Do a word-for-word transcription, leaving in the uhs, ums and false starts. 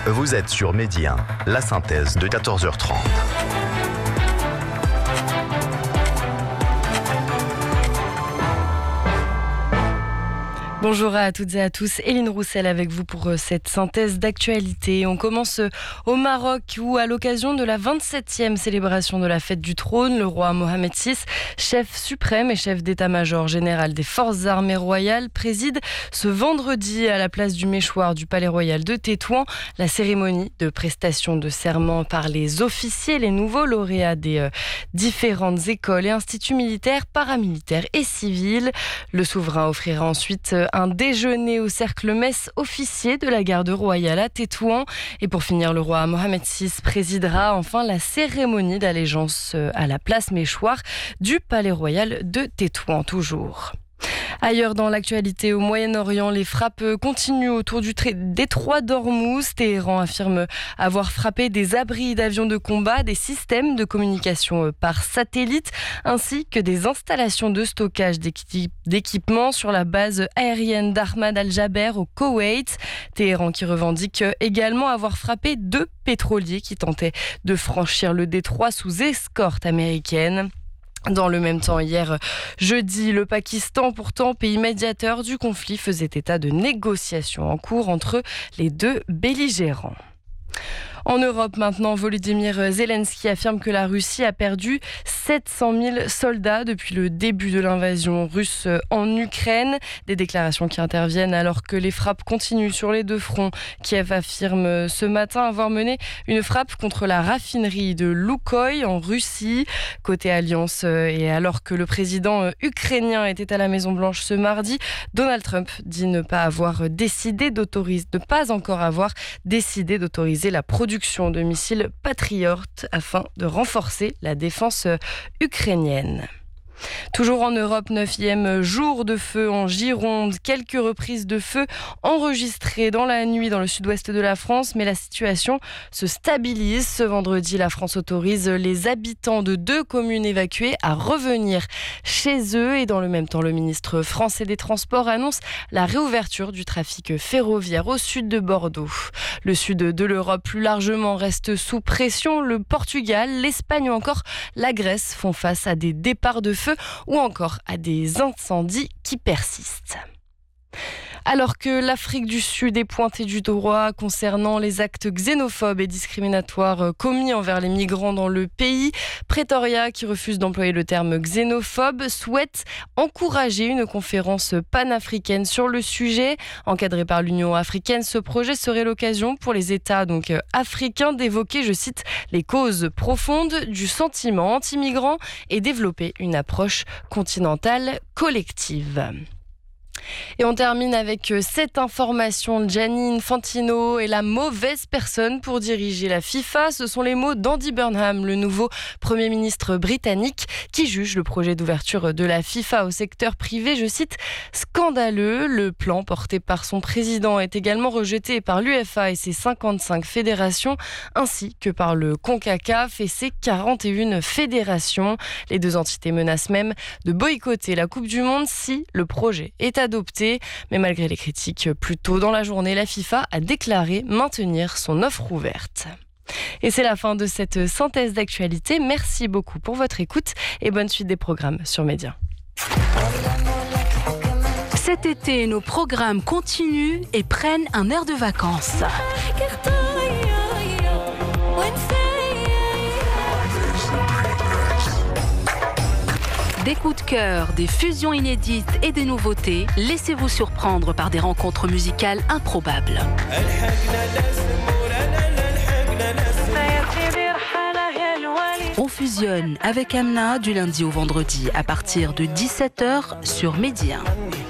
Vous êtes sur Midi un, la synthèse de quatorze heures trente. Bonjour à toutes et à tous, Éline Roussel avec vous pour cette synthèse d'actualité. On commence au Maroc où, à l'occasion de la vingt-septième célébration de la fête du trône, le roi Mohamed six, chef suprême et chef d'état-major général des forces armées royales, préside ce vendredi à la place du Méchoir du Palais Royal de Tétouan la cérémonie de prestation de serment par les officiers, les nouveaux lauréats des euh, différentes écoles et instituts militaires, paramilitaires et civils. Le souverain offrira ensuite euh, un déjeuner au cercle messe officier de la garde royale à Tétouan. Et pour finir, le roi Mohamed six présidera enfin la cérémonie d'allégeance à la place Méchoir du Palais Royal de Tétouan toujours. Ailleurs dans l'actualité, au Moyen-Orient, les frappes continuent autour du détroit d'Ormuz. Téhéran affirme avoir frappé des abris d'avions de combat, des systèmes de communication par satellite, ainsi que des installations de stockage d'équipements sur la base aérienne d'Ahmad Al-Jaber au Koweït. Téhéran qui revendique également avoir frappé deux pétroliers qui tentaient de franchir le détroit sous escorte américaine. Dans le même temps, hier jeudi, le Pakistan, pourtant pays médiateur du conflit, faisait état de négociations en cours entre les deux belligérants. En Europe maintenant, Volodymyr Zelensky affirme que la Russie a perdu sept cent mille soldats depuis le début de l'invasion russe en Ukraine. Des déclarations qui interviennent alors que les frappes continuent sur les deux fronts. Kiev affirme ce matin avoir mené une frappe contre la raffinerie de Loukoï en Russie. Côté Alliance, et alors que le président ukrainien était à la Maison-Blanche ce mardi, Donald Trump dit ne pas avoir décidé d'autoriser, ne pas encore avoir décidé d'autoriser la production de missiles Patriot afin de renforcer la défense ukrainienne. Toujours en Europe, neuvième jour de feu en Gironde. Quelques reprises de feu enregistrées dans la nuit dans le sud-ouest de la France, mais la situation se stabilise. Ce vendredi, la France autorise les habitants de deux communes évacuées à revenir chez eux. Et dans le même temps, le ministre français des Transports annonce la réouverture du trafic ferroviaire au sud de Bordeaux. Le sud de l'Europe, plus largement, reste sous pression. Le Portugal, l'Espagne ou encore la Grèce font face à des départs de feu ou encore à des incendies qui persistent. Alors que l'Afrique du Sud est pointée du doigt concernant les actes xénophobes et discriminatoires commis envers les migrants dans le pays, Pretoria, qui refuse d'employer le terme xénophobe, souhaite encourager une conférence panafricaine sur le sujet. Encadré par l'Union africaine, ce projet serait l'occasion pour les États donc africains d'évoquer, je cite, les causes profondes du sentiment anti-migrant et développer une approche continentale collective. Et on termine avec cette information. Gianni Infantino est la mauvaise personne pour diriger la FIFA. Ce sont les mots d'Andy Burnham, le nouveau Premier ministre britannique, qui juge le projet d'ouverture de la FIFA au secteur privé, je cite, scandaleux. Le plan porté par son président est également rejeté par l'U E F A et ses cinquante-cinq fédérations, ainsi que par le CONCACAF et ses quarante et une fédérations. Les deux entités menacent même de boycotter la Coupe du Monde si le projet est adopté. Mais malgré les critiques plus tôt dans la journée, la FIFA a déclaré maintenir son offre ouverte. Et c'est la fin de cette synthèse d'actualité. Merci beaucoup pour votre écoute et bonne suite des programmes sur Midi un. Cet été, nos programmes continuent et prennent un air de vacances. Des coups de cœur, des fusions inédites et des nouveautés, laissez-vous surprendre par des rencontres musicales improbables. On fusionne avec Amna du lundi au vendredi à partir de dix-sept heures sur Midi un.